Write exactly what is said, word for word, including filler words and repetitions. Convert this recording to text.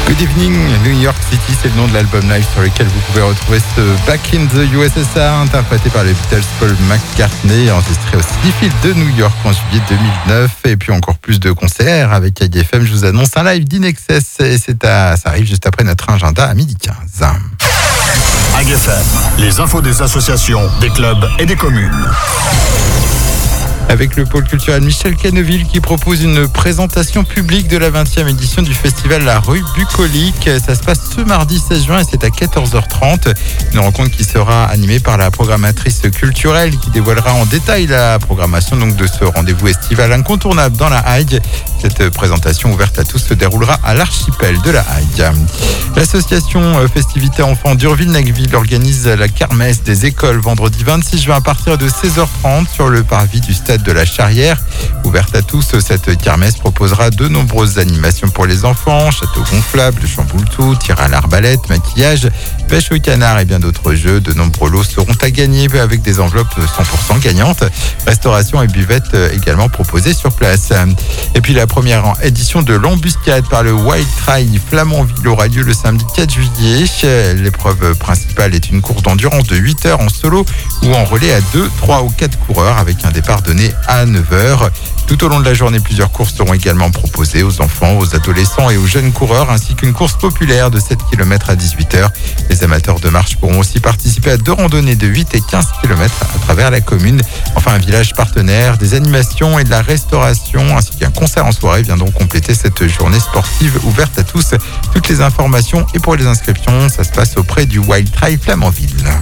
Good Evening, New York City, c'est le nom de l'album live sur lequel vous pouvez retrouver ce Back in the U S S R interprété par les Beatles, Paul McCartney, enregistré au Citifield de New York en juillet deux mille neuf. Et puis encore plus de concerts avec A G F M. Je vous annonce un live d'Inexcess et c'est à, ça arrive juste après notre agenda à midi quinze. A G F M, les infos des associations, des clubs et des communes. Avec le pôle culturel Michel Canneville qui propose une présentation publique de la vingtième édition du festival La Rue Bucolique. Ça se passe ce mardi seize juin et c'est à quatorze heures trente. Une rencontre qui sera animée par la programmatrice culturelle qui dévoilera en détail la programmation donc de ce rendez-vous estival incontournable dans la Hague. Cette présentation ouverte à tous se déroulera à l'archipel de la Hague. L'association Festivités Enfants d'Urville-Nacqueville organise la kermesse des écoles vendredi vingt-six juin à partir de seize heures trente sur le parvis du stade de la Charrière. Ouverte à tous, cette kermesse proposera de nombreuses animations pour les enfants, château gonflable, chamboule-tout, tir à l'arbalète, maquillage, pêche au canard et bien d'autres jeux. De nombreux lots seront à gagner avec des enveloppes cent pour cent gagnantes. Restauration et buvette également proposées sur place. Et puis la première édition de l'embuscade par le Wild Trail Flamanville aura lieu le samedi quatre juillet. L'épreuve principale est une course d'endurance de huit heures en solo ou en relais à deux, trois ou quatre coureurs avec un départ donné à neuf heures. Tout au long de la journée, plusieurs courses seront également proposées aux enfants, aux adolescents et aux jeunes coureurs, ainsi qu'une course populaire de sept kilomètres à dix-huit heures. Les amateurs de marche pourront aussi participer à deux randonnées de huit et quinze kilomètres à travers la commune. Enfin, un village partenaire, des animations et de la restauration, ainsi qu'un concert en soirée vient donc compléter cette journée sportive ouverte à tous. Toutes les informations et pour les inscriptions, ça se passe auprès du Wild Trail Flamanville.